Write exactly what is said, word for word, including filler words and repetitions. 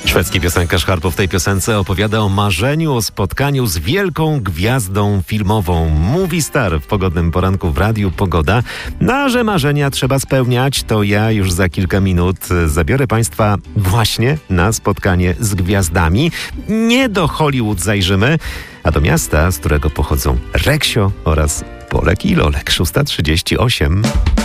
Szwedzki piosenkarz Harpo w tej piosence opowiada o marzeniu o spotkaniu z wielką gwiazdą filmową. Movie star w pogodnym poranku w Radiu Pogoda. No, że marzenia trzeba spełniać, to ja już za kilka minut zabiorę Państwa właśnie na spotkanie z gwiazdami. Nie do Hollywood zajrzymy, a do miasta, z którego pochodzą Reksio oraz Polek i Lolek. szósta trzydzieści osiem.